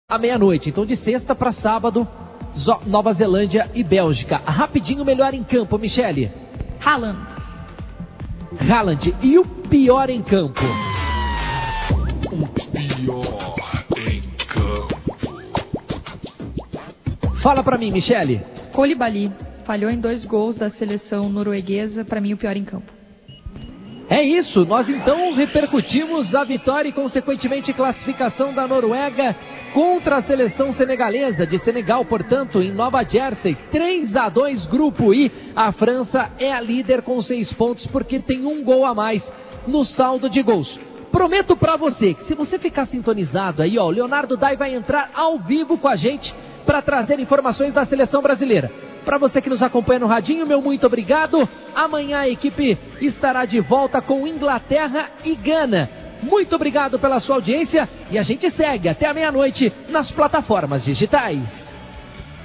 à meia-noite. Então, de sexta para sábado, Nova Zelândia e Bélgica. Rapidinho, melhor em campo, Michele. Haaland. E o pior em campo? O pior em campo. Fala pra mim, Michele. Koulibaly falhou em 2 gols da seleção norueguesa, pra mim o pior em campo. É isso, nós então repercutimos a vitória e consequentemente classificação da Noruega contra a seleção senegalesa, de Senegal, portanto, em Nova Jersey, 3-2, grupo I. A França é a líder com 6 pontos porque tem 1 gol a mais no saldo de gols. Prometo pra você que se você ficar sintonizado aí, ó, o Leonardo Dai vai entrar ao vivo com a gente para trazer informações da seleção brasileira. Para você que nos acompanha no radinho, meu muito obrigado. Amanhã a equipe estará de volta com Inglaterra e Gana. Muito obrigado pela sua audiência e a gente segue até a meia-noite nas plataformas digitais.